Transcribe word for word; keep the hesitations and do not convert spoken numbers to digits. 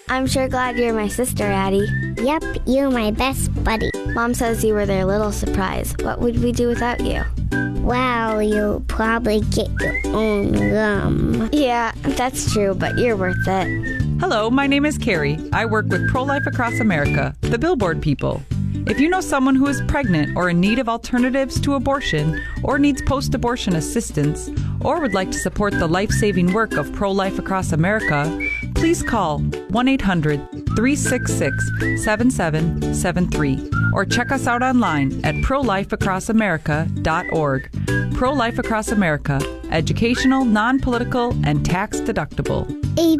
I'm sure glad you're my sister, Addie. Yep, you're my best buddy. Mom says you were their little surprise. What would we do without you? Well, you'll probably get your own gum. Yeah, that's true, but you're worth it. Hello, my name is Carrie. I work with Pro-Life Across America, the Billboard people. If you know someone who is pregnant or in need of alternatives to abortion or needs post-abortion assistance or would like to support the life-saving work of Pro-Life Across America, please call one eight hundred, three six six, seven seven seven three or check us out online at pro life across america dot org. Pro-Life Across America, educational, non-political, and tax-deductible. A